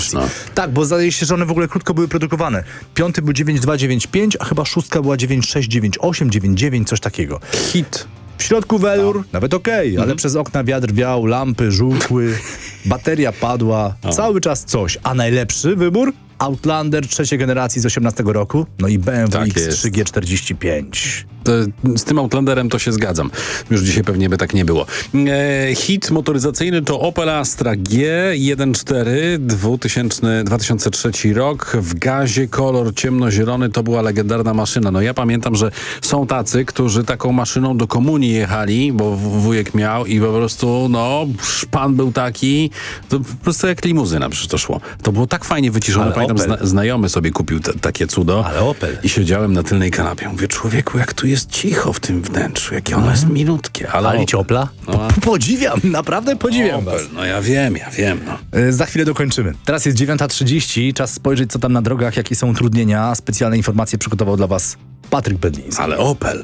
no. Tak, bo zdaje się, że one w ogóle krótko były produkowane. Piąty był 9295, a chyba szóstka była 9698, 99, coś takiego. Hit. W środku welur, nawet okej, ale przez okna wiatr wiał, lampy żółkły, bateria padła, cały czas coś. A najlepszy wybór? Outlander trzeciej generacji z 18 roku, no i BMW Tak X3 G45. Z tym Outlanderem to się zgadzam. Już dzisiaj pewnie by tak nie było. Hit motoryzacyjny to Opel Astra G1.4 2003 rok. W gazie, kolor ciemnozielony, to była legendarna maszyna. No ja pamiętam, że są tacy, którzy taką maszyną do komunii jechali, bo wujek miał i po prostu, no, szpan był taki, to po prostu jak limuzyna przecież to szło. To było tak fajnie wyciszone. Ale Pamiętam, znajomy sobie kupił takie cudo. Ale Opel. I siedziałem na tylnej kanapie. Mówię, człowieku, jak tu jest cicho w tym wnętrzu, jakie ono jest milutkie. Ale Palicie Opla? No, Podziwiam, naprawdę podziwiam was. Opel, no ja wiem, no. Za chwilę dokończymy. Teraz jest 9:30, czas spojrzeć, co tam na drogach, jakie są utrudnienia. Specjalne informacje przygotował dla was Patryk Bedliński. Ale Opel.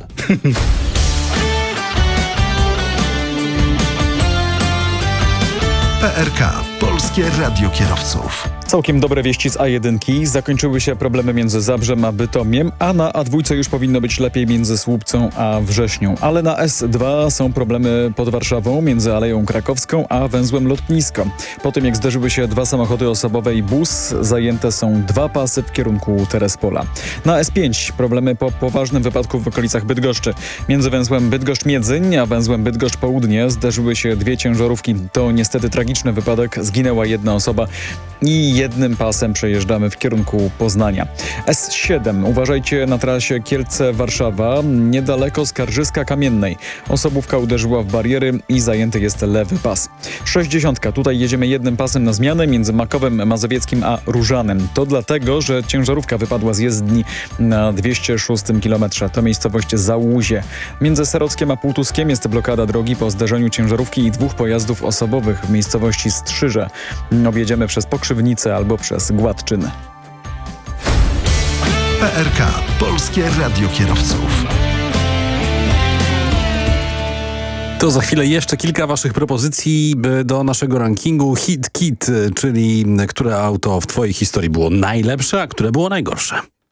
PRK. Polskie Radio Kierowców. Całkiem dobre wieści z A1. Zakończyły się problemy między Zabrzem a Bytomiem, a na A2 już powinno być lepiej między Słupcą a Wrześnią. Ale na S2 są problemy pod Warszawą między Aleją Krakowską a węzłem Lotnisko. Po tym jak zderzyły się dwa samochody osobowe i bus, zajęte są dwa pasy w kierunku Terespola. Na S5 problemy po poważnym wypadku w okolicach Bydgoszczy. Między węzłem Bydgoszcz-Miedzyń a węzłem Bydgoszcz-Południe zderzyły się dwie ciężarówki. To niestety tragiczny wypadek. Zginęła jedna osoba i jednym pasem przejeżdżamy w kierunku Poznania. S7. Uważajcie na trasie Kielce-Warszawa, niedaleko Skarżyska-Kamiennej. Osobówka uderzyła w bariery i zajęty jest lewy pas. 60. Tutaj jedziemy jednym pasem na zmianę między Makowem Mazowieckim a Różanem. To dlatego, że ciężarówka wypadła z jezdni na 206 km. To miejscowość Załuzie. Między Serockiem a Półtuskiem jest blokada drogi po zderzeniu ciężarówki i dwóch pojazdów osobowych w miejscowości Strzyże. Objedziemy przez Pokrzywnicę albo przez Gładczyn. PRK. Polskie Radio Kierowców. To za chwilę jeszcze kilka waszych propozycji do naszego rankingu Hit Kit, czyli które auto w twojej historii było najlepsze, a które było najgorsze.